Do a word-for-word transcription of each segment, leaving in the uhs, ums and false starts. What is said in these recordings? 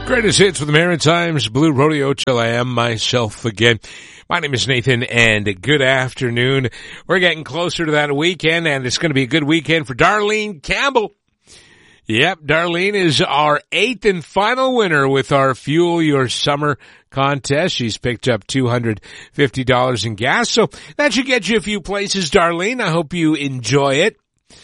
Greatest hits with the Maritimes Blue Rodeo. Chill, I am myself again. My name is Nathan, and good afternoon. We're getting closer to that weekend, and it's going to be a good weekend for Darlene Campbell. Yep, Darlene is our eighth and final winner with our Fuel Your Summer contest. She's picked up two hundred fifty dollars in gas, so that should get you a few places, Darlene. I hope you enjoy it.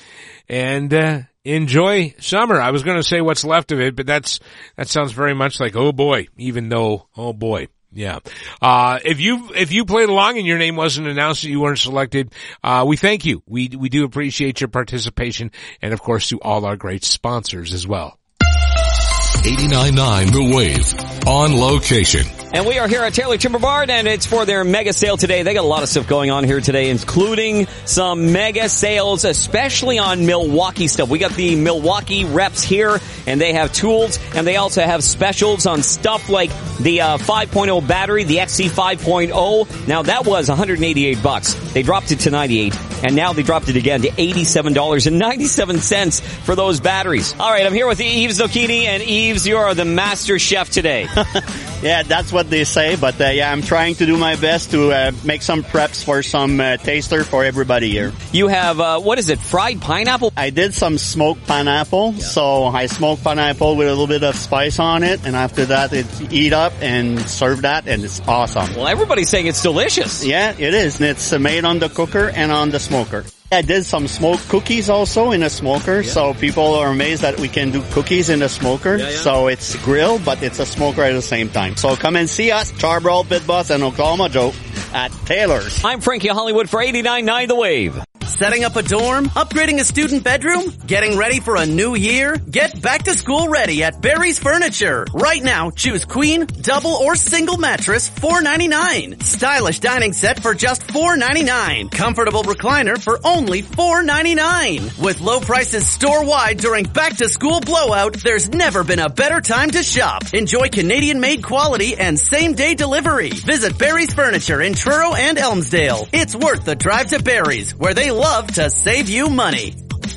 And, uh, enjoy summer. I was going to say what's left of it, but that's, that sounds very much like, oh boy, even though, oh boy. Yeah. Uh, if you, if you played along and your name wasn't announced that you weren't selected, uh, we thank you. We, we do appreciate your participation, and of course to all our great sponsors as well. eighty-nine point nine The Wave, on location. And we are here at Taylor Timber Barn, and it's for their mega sale today. They got a lot of stuff going on here today, including some mega sales, especially on Milwaukee stuff. We got the Milwaukee reps here, and they have tools, and they also have specials on stuff like the uh, five point oh battery, the X C five point oh. Now, that was one hundred eighty-eight bucks. They dropped it to ninety-eight, and now they dropped it again to eighty-seven dollars and ninety-seven cents for those batteries. All right, I'm here with Yves Zucchini, and Yves, you are the master chef today. Yeah, that's what they say, but uh, yeah, I'm trying to do my best to uh, make some preps for some uh, taster for everybody here. You have, uh, what is it, fried pineapple? I did some smoked pineapple, yeah. So I smoked pineapple with a little bit of spice on it, and after that, it's eat up and serve that, and it's awesome. Well, everybody's saying it's delicious. Yeah, it is, and it's uh, made on the cooker and on the smoker. I did some smoked cookies also in a smoker, yeah. So people are amazed that we can do cookies in a smoker. Yeah, yeah. So it's grilled, but it's a smoker at the same time. So come and see us, Charbroil, Pit Boss, and Oklahoma Joe at Taylor's. I'm Frankie Hollywood for eighty-nine point nine The Wave. Setting up a dorm? Upgrading a student bedroom? Getting ready for a new year? Get back to school ready at Barry's Furniture. Right now, choose queen, double, or single mattress, four ninety-nine. Stylish dining set for just four ninety-nine. Comfortable recliner for only four ninety-nine. With low prices store-wide during back-to-school blowout, there's never been a better time to shop. Enjoy Canadian-made quality and same-day delivery. Visit Barry's Furniture in Truro and Elmsdale. It's worth the drive to Barry's, where they love to save you money.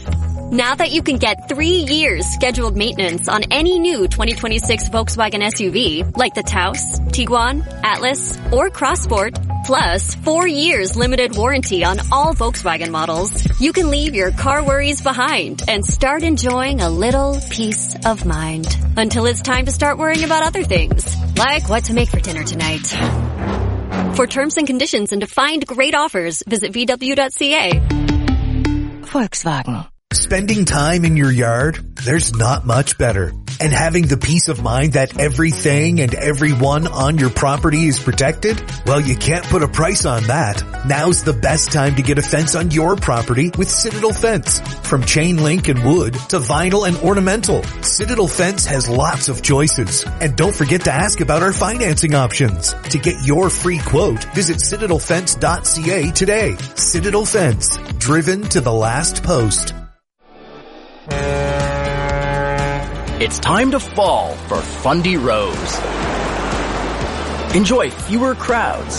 Now that you can get three years scheduled maintenance on any new twenty twenty-six Volkswagen S U V, like the Taos, Tiguan, Atlas, or Crossport, plus four years limited warranty on all Volkswagen models, you can leave your car worries behind and start enjoying a little peace of mind. Until it's time to start worrying about other things, like what to make for dinner tonight. For terms and conditions and to find great offers, visit V W dot C A. Volkswagen. Spending time in your yard? There's not much better. And having the peace of mind that everything and everyone on your property is protected? Well, you can't put a price on that. Now's the best time to get a fence on your property with Citadel Fence. From chain link and wood to vinyl and ornamental, Citadel Fence has lots of choices. And don't forget to ask about our financing options. To get your free quote, visit citadel fence dot C A today. Citadel Fence, driven to the last post. It's time to fall for Fundy Rose. Enjoy fewer crowds,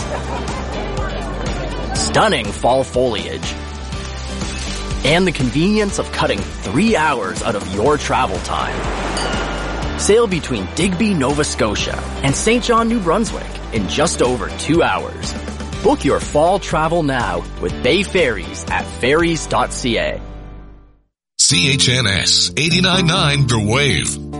stunning fall foliage, and the convenience of cutting three hours out of your travel time. Sail between Digby, Nova Scotia and Saint John, New Brunswick in just over two hours. Book your fall travel now with Bay Ferries at ferries dot C A. C H N S eighty-nine point nine The Wave.